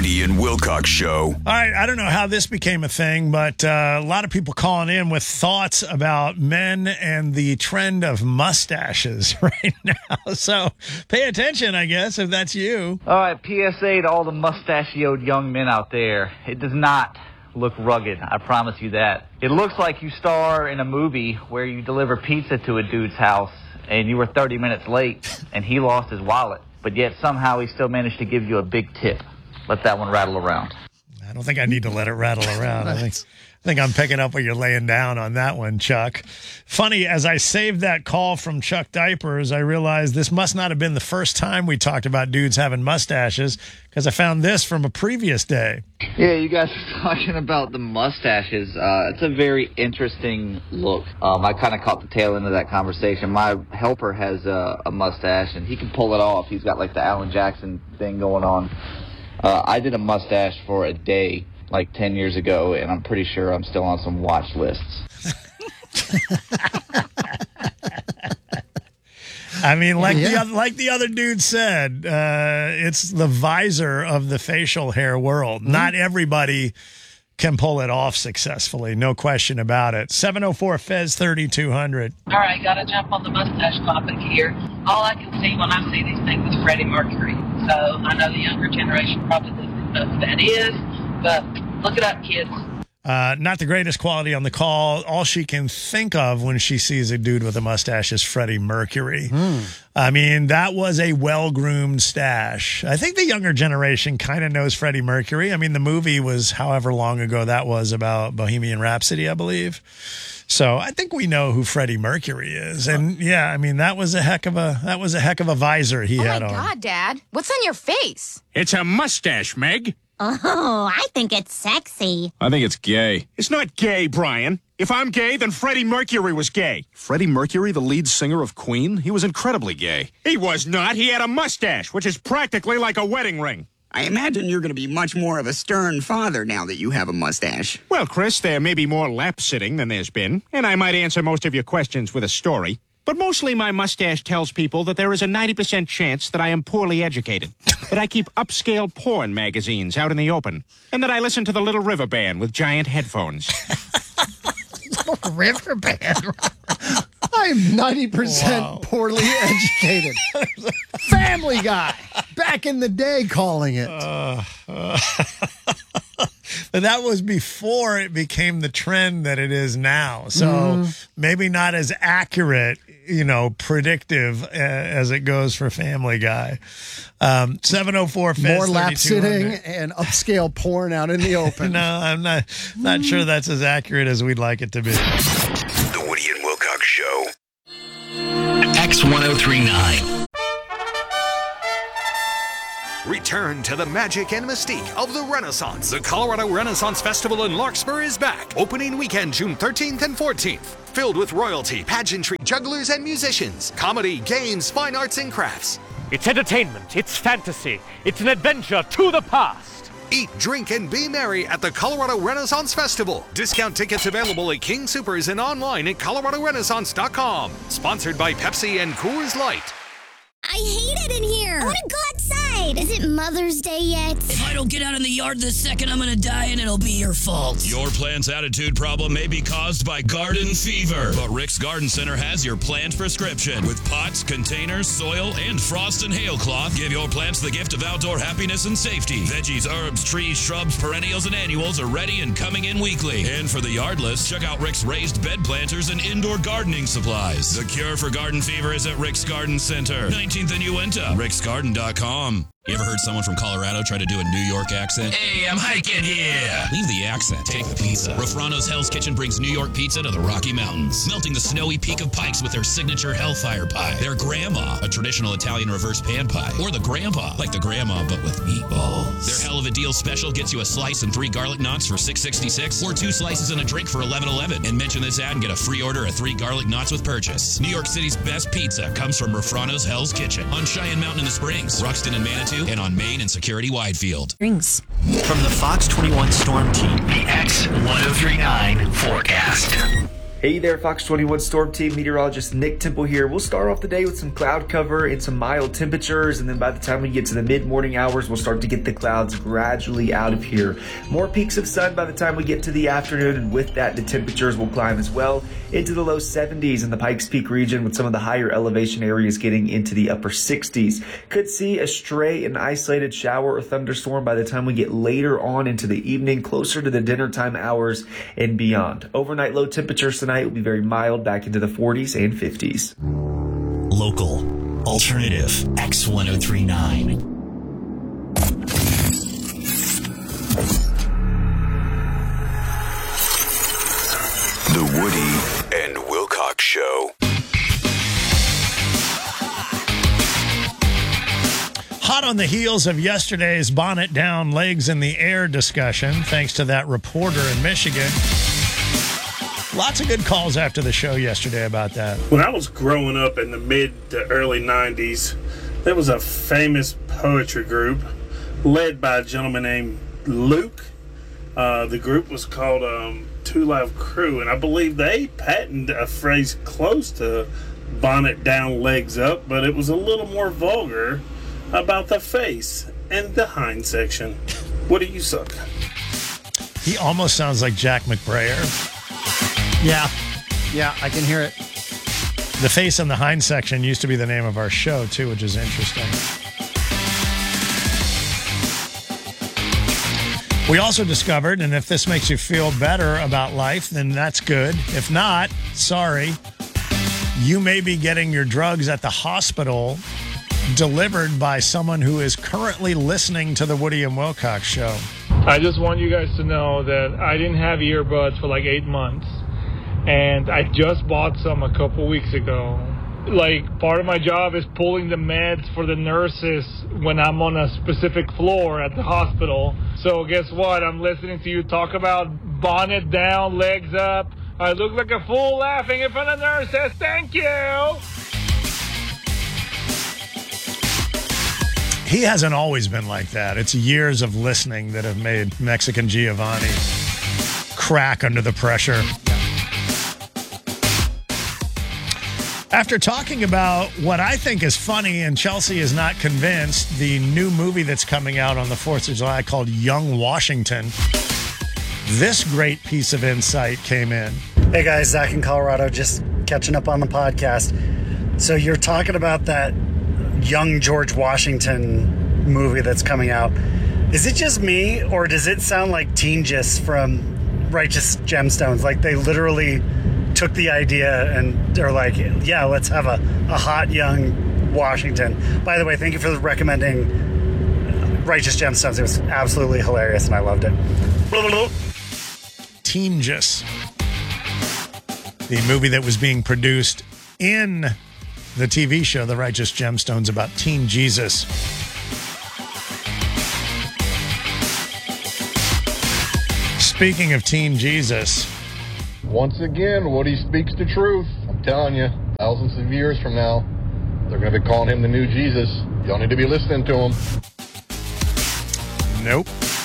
Woody and Wilcox Show. All right, I don't know how this became a thing, but a lot of people calling in with thoughts about men and the trend of mustaches right now. So pay attention, I guess, if that's you. All right, PSA to all the mustachioed young men out there. It does not look rugged, I promise you that. It looks like you star in a movie where you deliver pizza to a dude's house and you were 30 minutes late and he lost his wallet, but yet somehow he still managed to give you a big tip. Let that one rattle around. I don't think I need to let it rattle around. I think I'm picking up what you're laying down on that one, Chuck. Funny, as I saved that call from Chuck Diapers, I realized this must not have been the first time we talked about dudes having mustaches, because I found this from a previous day. Yeah, you guys are talking about the mustaches. It's a very interesting look. I kind of caught the tail end of that conversation. My helper has a mustache, and he can pull it off. He's got like the Alan Jackson thing going on. I did a mustache for a day like 10 years ago, and I'm pretty sure I'm still on some watch lists. I mean, like the other dude said, it's the visor of the facial hair world. Mm-hmm. Not everybody can pull it off successfully. No question about it. 704 Fez 3200. All right, got to jump on the mustache topic here. All I can see when I see these things is Freddie Mercury. So I know the younger generation probably doesn't know who that is, but look it up, kids. Not the greatest quality on the call. All she can think of when she sees a dude with a mustache is Freddie Mercury. I mean, that was a well-groomed stash. I think the younger generation kind of knows Freddie Mercury. I mean, the movie was however long ago that was, about Bohemian Rhapsody, I believe. So I think we know who Freddie Mercury is. And yeah, I mean, that was a heck of a visor he had on. Oh my God, Dad. What's on your face? It's a mustache, Meg. Oh, I think it's sexy. I think it's gay. It's not gay, Brian. If I'm gay, then Freddie Mercury was gay. Freddie Mercury, the lead singer of Queen? He was incredibly gay. He was not. He had a mustache, which is practically like a wedding ring. I imagine you're going to be much more of a stern father now that you have a mustache. Well, Chris, there may be more lap-sitting than there's been, and I might answer most of your questions with a story. But mostly my mustache tells people that there is a 90% chance that I am poorly educated, that I keep upscale porn magazines out in the open, and that I listen to the Little River Band with giant headphones. Little River Band? I'm 90% poorly educated. Family Guy, back in the day calling it. But that was before it became the trend that it is now. So maybe not as accurate, predictive as it goes for Family Guy. 704 Fez more lap sitting and upscale porn out in the open. No, I'm not sure that's as accurate as we'd like it to be. The Woody and Wilcox Show. X1039. Return to the magic and mystique of the Renaissance. The Colorado Renaissance Festival in Larkspur is back. Opening weekend, June 13th and 14th. Filled with royalty, pageantry, jugglers, and musicians. Comedy, games, fine arts, and crafts. It's entertainment. It's fantasy. It's an adventure to the past. Eat, drink, and be merry at the Colorado Renaissance Festival. Discount tickets available at King Soopers and online at coloradorenaissance.com. Sponsored by Pepsi and Coors Light. I hate it in here. I want to go outside. Is it Mother's Day yet? If I don't get out in the yard this second, I'm going to die, and it'll be your fault. Your plant's attitude problem may be caused by garden fever, but Rick's Garden Center has your plant prescription. With pots, containers, soil, and frost and hail cloth, give your plants the gift of outdoor happiness and safety. Veggies, herbs, trees, shrubs, perennials, and annuals are ready and coming in weekly. And for the yardless, check out Rick's raised bed planters and indoor gardening supplies. The cure for garden fever is at Rick's Garden Center. 19th and Uinta, ricksgarden.com. You ever heard someone from Colorado try to do a New York accent? Hey, I'm hiking here. Leave the accent. Take the pizza. Rafrano's Hell's Kitchen brings New York pizza to the Rocky Mountains, melting the snowy peak of Pikes with their signature Hellfire Pie. Their Grandma, a traditional Italian reverse pan pie. Or the Grandpa, like the Grandma, but with meatballs. Their Hell of a Deal special gets you a slice and 3 garlic knots for $6.66, or 2 slices and a drink for $11.11. And mention this ad and get a free order of 3 garlic knots with purchase. New York City's best pizza comes from Rafrano's Hell's Kitchen on Cheyenne Mountain in the Springs, Ruxton and Manitou, and on Main and Security Widefield. Rings. From the Fox 21 Storm Team, the X1039 forecast. Hey there, Fox 21 Storm Team, meteorologist Nick Temple here. We'll start off the day with some cloud cover and some mild temperatures, and then by the time we get to the mid-morning hours, we'll start to get the clouds gradually out of here. More peaks of sun by the time we get to the afternoon, and with that, the temperatures will climb as well into the low 70s in the Pikes Peak region, with some of the higher elevation areas getting into the upper 60s. Could see a stray and isolated shower or thunderstorm by the time we get later on into the evening, closer to the dinner time hours and beyond. Overnight low temperatures tonight will be very mild, back into the 40s and 50s. Local, alternative, X1039. The Woody and Wilcox Show. Hot on the heels of yesterday's bonnet down, legs in the air discussion, thanks to that reporter in Michigan. Lots of good calls after the show yesterday about that. When I was growing up in the mid to early 90s, there was a famous poetry group led by a gentleman named Luke. The group was called Two Live Crew, and I believe they patented a phrase close to bonnet down, legs up, but it was a little more vulgar about the face and the hind section. What do you suck? He almost sounds like Jack McBrayer. Yeah, I can hear it. The face and the hind section used to be the name of our show, too, which is interesting. We also discovered, and if this makes you feel better about life, then that's good. If not, sorry. You may be getting your drugs at the hospital delivered by someone who is currently listening to the Woody and Wilcox Show. I just want you guys to know that I didn't have earbuds for like 8 months. And I just bought some a couple weeks ago. Like, part of my job is pulling the meds for the nurses when I'm on a specific floor at the hospital. So guess what? I'm listening to you talk about bonnet down, legs up. I look like a fool laughing in front of nurses. Thank you. He hasn't always been like that. It's years of listening that have made Mexican Giovanni crack under the pressure. After talking about what I think is funny, and Chelsea is not convinced, the new movie that's coming out on the 4th of July called Young Washington, this great piece of insight came in. Hey guys, Zach in Colorado, just catching up on the podcast. So you're talking about that Young George Washington movie that's coming out. Is it just me, or does it sound like Teen Gist from Righteous Gemstones? Like they literally took the idea and they're like, yeah, let's have a hot young Washington. By the way, thank you for recommending Righteous Gemstones. It was absolutely hilarious and I loved it. Teen Gist, the movie that was being produced in the TV show The Righteous Gemstones about Teen Jesus. Speaking of Teen Jesus, once again, Woody speaks the truth. I'm telling you, thousands of years from now, they're going to be calling him the new Jesus. Y'all need to be listening to him. Nope.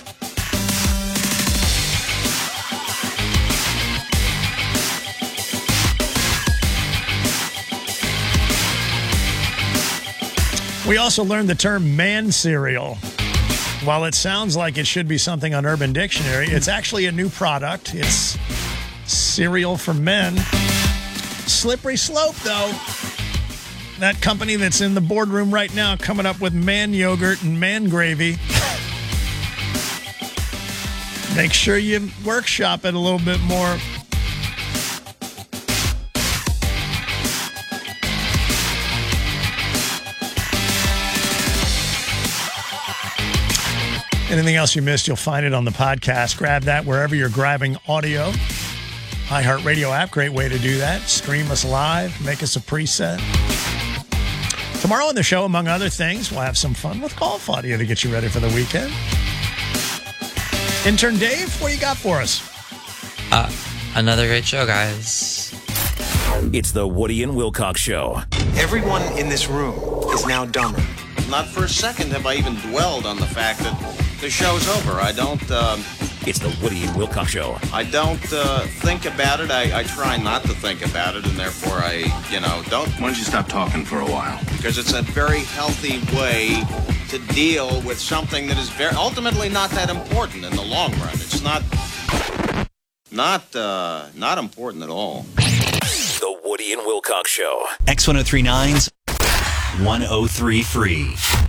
We also learned the term man cereal. While it sounds like it should be something on Urban Dictionary, it's actually a new product. It's cereal for men. Slippery slope, though. That company that's in the boardroom right now coming up with man yogurt and man gravy. Make sure you workshop it a little bit more. Anything else you missed, you'll find it on the podcast. Grab that wherever you're grabbing audio. iHeartRadio app, great way to do that. Stream us live, make us a preset. Tomorrow on the show, among other things, we'll have some fun with golf audio to get you ready for the weekend. Intern Dave, what do you got for us? Another great show, guys. It's the Woody and Wilcox Show. Everyone in this room is now dumber. Not for a second have I even dwelled on the fact that the show's over. I don't It's the Woody and Wilcox Show. I don't think about it. I try not to think about it, and therefore I, don't. Why don't you stop talking for a while? Because it's a very healthy way to deal with something that is ultimately not that important in the long run. It's not important at all. The Woody and Wilcox Show. X1039's 103 Free.